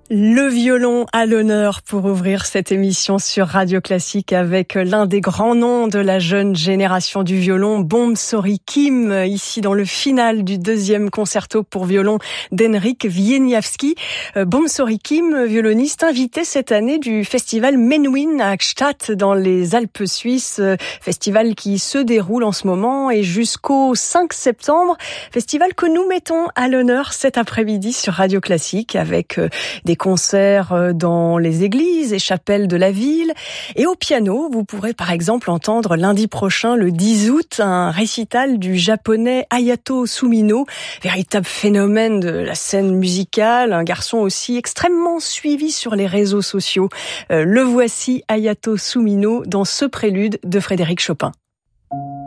Le violon à l'honneur pour ouvrir cette émission sur Radio Classique avec l'un des grands noms de la jeune génération du violon, Bombsori Kim, ici dans le final du deuxième concerto pour violon d'Henryk Wieniawski. Bombsori Kim, violoniste invité cette année du festival Menuhin à Gstaad dans les Alpes suisses, festival qui se déroule en ce moment et jusqu'au 5 septembre, festival que nous mettons à l'honneur cet après-midi sur Radio Classique avec des concerts dans les églises et chapelles de la ville. Et au piano, vous pourrez par exemple entendre lundi prochain, le 10 août, un récital du japonais Hayato Sumino, véritable phénomène de la scène musicale, un garçon aussi extrêmement suivi sur les réseaux sociaux. Le voici, Hayato Sumino, dans ce prélude de Frédéric Chopin.